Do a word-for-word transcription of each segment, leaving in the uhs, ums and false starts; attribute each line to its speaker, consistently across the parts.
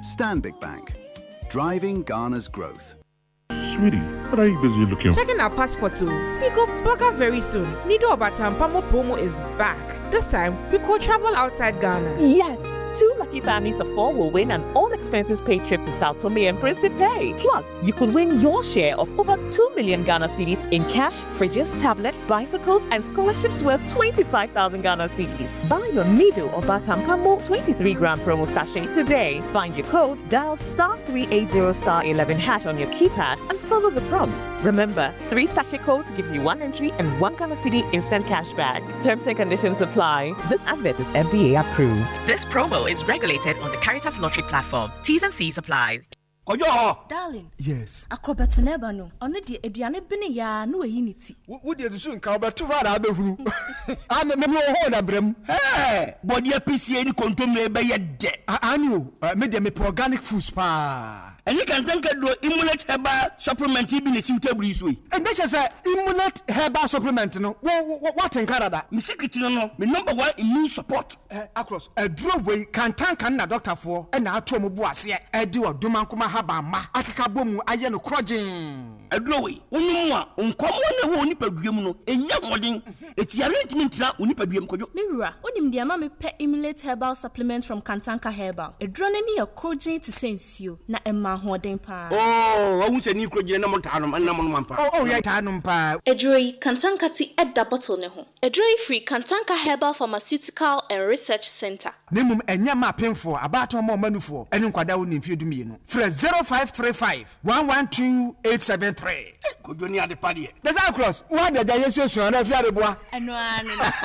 Speaker 1: Stanbic Bank. Driving Ghana's growth.
Speaker 2: Sweetie, what are you busy looking for?
Speaker 3: Checking our passports too. We go back very soon. Nido Obatampamo promo is back. This time, we could travel outside Ghana.
Speaker 4: Yes, two lucky families of four will win an all-expenses-paid trip to Sao Tome and Principe. Plus, you could win your share of over two million Ghana cedis in cash, fridges, tablets, bicycles, and scholarships worth twenty-five thousand Ghana cedis. Buy your Nido Obatampamo twenty-three gram promo sachet today. Find your code, dial star three eighty star eleven hash on your keypad, and follow the prompts. Remember, three sachet codes gives you one entry and one Ghana cedi instant cash back. Terms and conditions apply. This advert is F D A approved.
Speaker 5: This promo is regulated on the Caritas Lottery platform. T's and C's apply.
Speaker 6: Darling.
Speaker 7: Yes.
Speaker 6: Akrobeto neba no. Ono de eduane bene ya no eyiniti.
Speaker 7: Wo de so nka obeto fa da abehuru. Ah me me ho na brem.
Speaker 8: Hey, body P C A ni kontomle be ye de.
Speaker 7: Ani o, me de me organic foods pa.
Speaker 8: Eni kan tanka do Immunate herbal supplement bi ne siwtabri so yi.
Speaker 7: E na che say Immunate herbal supplement no. What in Canada?
Speaker 8: Me secret no no, me number one immune support.
Speaker 7: Eh across. Aduro we kan tanka na doctor for e na ato mo bu ase e di oduma nkoma haba ma. Akeka bomu aye no krogin.
Speaker 8: Aduro we, onum a onkomo na wo onipaduam no enya modin. Eti arrangement na onipaduam kojo.
Speaker 6: Mirura, onim de ama me pe Immunate herbal supplement from Kantanka Herbal. Aduro ne ne krogin te sensio na emma hoden pa.
Speaker 8: Oh, I say ni krogin na montanom na monmampa.
Speaker 7: Oh, oh, yeah, tanom pa.
Speaker 6: Aduro Kantanka ti edda bottle ne ho. Aduro free Kantanka Herbal Pharmaceutical and Research Center.
Speaker 7: Nemum enya ma penfo abato mo manufo ene nkwada wo nimfie dumie no. Frɛ zero five three five one one two eight seven three.
Speaker 8: Kojo ni ade pade.
Speaker 7: That's across. What the Yesu so na fi adeboa.
Speaker 6: Eno anu.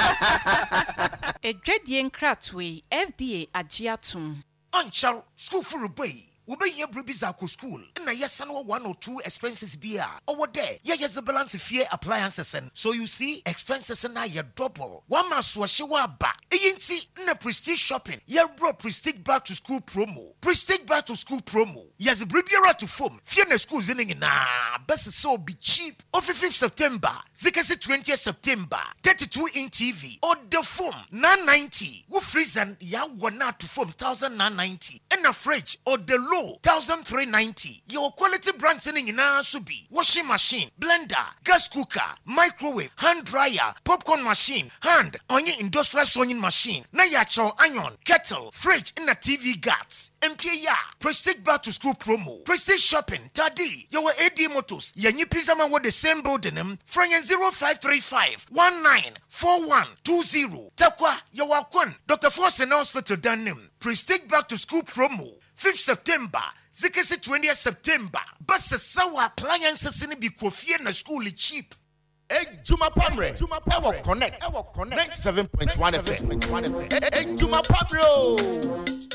Speaker 9: Edwadie nkratwe F D A agiatum.
Speaker 10: Anchar school for boy. We be here Bribizako school. Na yes no one or two expenses be over there. Yeah, yes the balance fear appliances and so you see expenses na ya double. One mas wa shiwa ba. Eyinti na prestige shopping. Yeah bro prestige back to school promo. Prestige back to school promo. Yes Bribiara to form. Fear na school zinin na best so be cheap. Of fifth September, Zikasi twentieth September, thirty-two inch T V. Or the form nine ninety. Wo freezen ya wana to form one thousand nine ninety. And a fridge or the low one thousand three ninety. Your quality brands in na should be washing machine, blender, gas cooker, microwave, hand dryer, popcorn machine, hand on your industrial sewing machine, na ya chow iron, kettle, fridge in a T V guards. M P ya Prestige back to school promo. Prestige shopping, Tadi, your A D Motors, ya new pizza man with the same building them. Frank zero five three five one nine four one two zero. Takwa, your wakon, Doctor Force and Hospital Danim. Prestige back to school promo. fifth September, Zikasi twentieth September. Bus sawa appliances in be coffee na school cheap.
Speaker 11: Egg Juma Pamre, Ewo Connect, ninety-seven point one F M. Egg Juma Pamre.